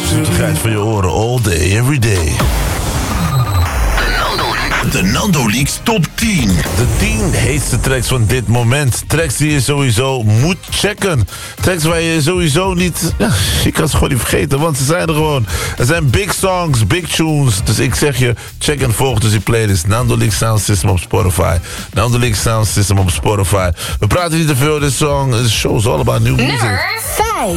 Zoetigheid van je oren, all day, every day. De Nando Leaks Top 10. De 10 heetste tracks van dit moment. Tracks die je sowieso moet checken. Tracks waar je sowieso niet... Ja, je kan ze gewoon niet vergeten, want ze zijn er gewoon. Er zijn big songs, big tunes. Dus ik zeg je, check en volg dus die playlist. Nando Leaks Sound System op Spotify. Nando Leaks Sound System op Spotify. We praten niet te veel, dit song. This show is all about new music. Nummer 5.